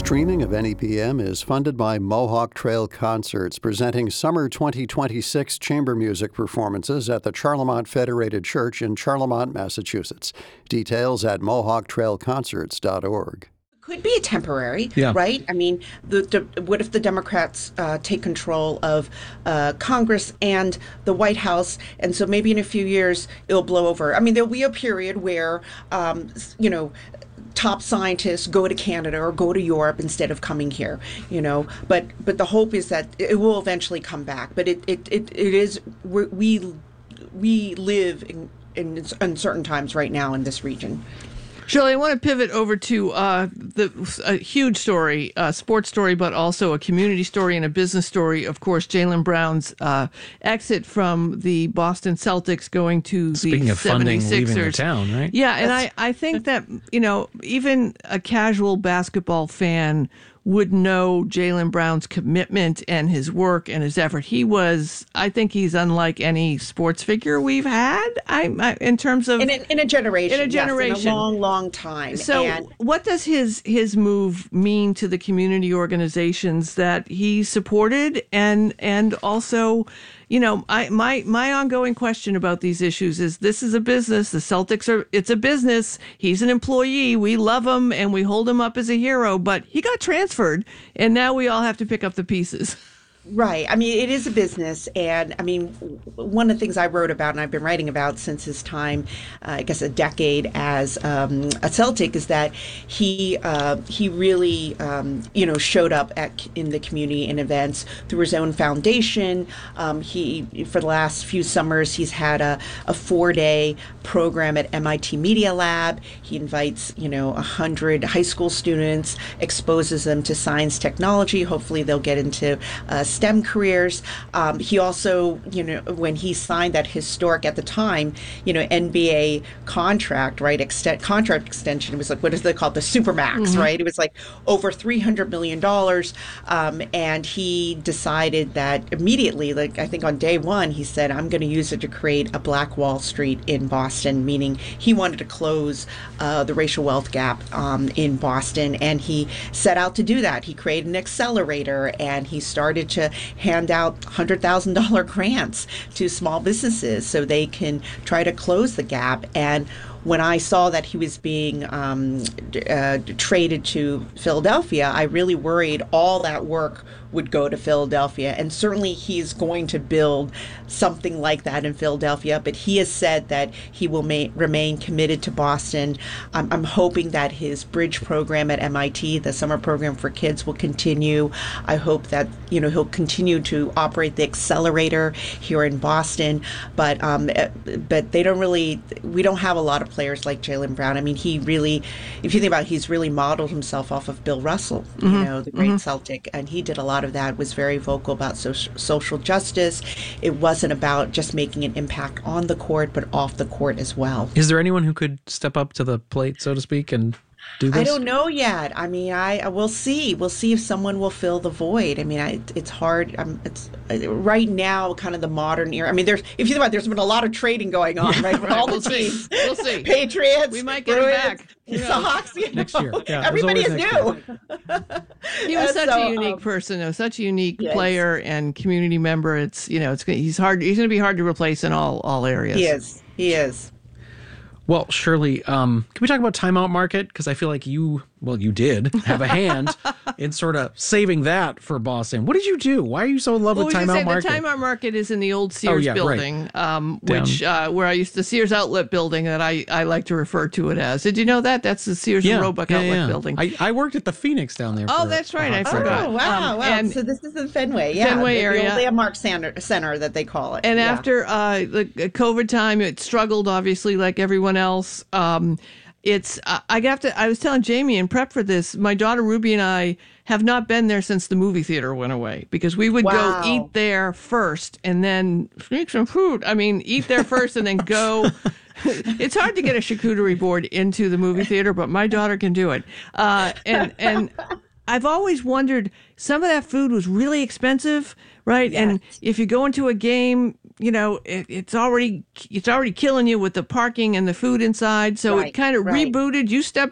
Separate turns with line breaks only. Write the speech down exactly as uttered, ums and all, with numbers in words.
Streaming of N E P M is funded by Mohawk Trail Concerts, presenting summer twenty twenty-six chamber music performances at the Charlemont Federated Church in Charlemont, Massachusetts. Details at mohawk trail concerts dot org.
Could be temporary,
yeah.
right? I mean, the, the, what if the Democrats uh, take control of uh, Congress and the White House, and so maybe in a few years it'll blow over. I mean, there'll be a period where, um, you know, top scientists go to Canada or go to Europe instead of coming here, you know. But but the hope is that it will eventually come back. But it it it, it is we we live in, in uncertain times right now in this region.
Shirley, I want to pivot over to uh, the a huge story, a sports story, but also a community story and a business story. Of course, Jaylen Brown's uh, exit from the Boston Celtics, going to
Speaking
the
of funding, leaving the
seventy-sixers.
town, right?
Yeah, and I, I think that, you know, even a casual basketball fan would know Jaylen Brown's commitment and his work and his effort. He was, I think he's unlike any sports figure we've had I, I, in terms of...
In a, in a generation.
In a generation.
Yes, in a long, long time.
So
and
what does his, his move mean to the community organizations that he supported? And and also, you know, I my, my ongoing question about these issues is this is a business. The Celtics are, it's a business. He's an employee. We love him and we hold him up as a hero, but he got transferred and now we all have to pick up the pieces.
Right. I mean, it is a business. And I mean, one of the things I wrote about and I've been writing about since his time, uh, I guess a decade as um, a Celtic, is that he uh, he really, um, you know, showed up at in the community in events through his own foundation. Um, he, for the last few summers, he's had a, a four day program at M I T Media Lab. He invites, you know, a hundred high school students, exposes them to science, technology. Hopefully they'll get into uh, STEM careers. Um, he also, you know, when he signed that historic at the time, you know, N B A contract, right, extent, contract extension, it was like, what is they called, the Supermax, mm-hmm. right? It was like over three hundred million dollars. Um, and he decided that immediately, like I think on day one, he said, I'm going to use it to create a Black Wall Street in Boston, meaning he wanted to close uh, the racial wealth gap um, in Boston. And he set out to do that. He created an accelerator and he started to hand out one hundred thousand dollars grants to small businesses so they can try to close the gap. And when I saw that he was being um, uh, traded to Philadelphia, I really worried all that work would go to Philadelphia. And certainly he's going to build something like that in Philadelphia, but he has said that he will ma- remain committed to Boston. I'm, I'm hoping that his bridge program at M I T, the summer program for kids, will continue. I hope that, you know, he'll continue to operate the accelerator here in Boston, but um, but they don't really, we don't have a lot of players like Jaylen Brown. I mean, he really, if you think about it, he's really modeled himself off of Bill Russell, mm-hmm. you know, the great mm-hmm. Celtic, and he did a lot of that, was very vocal about so- social justice. It wasn't about just making an impact on the court, but off the court as well.
Is there anyone who could step up to the plate, so to speak, and do this?
I don't know yet. I mean, I, I we'll see. We'll see if someone will fill the void. I mean, I, it's hard. Um, it's uh, right now, kind of the modern era. I mean, there's if you think about it, there's been a lot of trading going on,
yeah,
right?
right.
All
we'll
the
see.
teams,
we'll see.
Patriots,
we might get
Bruins,
him back.
Sox, you know,
next year. Yeah,
everybody is new.
He was
And
such
so,
a unique
um,
person, though, such a unique
yes.
player and community member. It's you know, it's he's hard. He's going to be hard to replace in all all areas.
He is. He is.
Well, Shirley, um, can we talk about timeout market? Because I feel like you, well, you did have a hand in sort of saving that for Boston. What did you do? Why are you so in love
well,
with
we
timeout
say
market?
The timeout market is in the old Sears
oh, yeah,
building,
right.
um, which uh, where I used the Sears Outlet building that I, I like to refer to it as. Did you know that? That's the Sears
yeah,
and Roebuck
yeah,
Outlet
yeah.
building.
I, I worked at the Phoenix down there.
Oh,
for
that's right. I
a hot
forgot.
Oh, wow,
Um,
wow.
and-
so this is in Fenway, yeah.
Fenway
the,
area.
The old Landmark Center, center that they call it.
And
yeah.
after uh, the COVID time, it struggled, obviously, like everyone else. Um, it's I, I have to. I was telling Jamie in prep for this. My daughter Ruby and I have not been there since the movie theater went away because we would
Wow.
go eat there first and then sneak some food. I mean, eat there first and then go. It's hard to get a charcuterie board into the movie theater, but my daughter can do it. Uh, and and I've always wondered. Some of that food was really expensive, right?
Yes.
And if you go into a game, you know, it, it's already it's already killing you with the parking and the food inside. So
Right,
it kind of
right.
rebooted. You stepped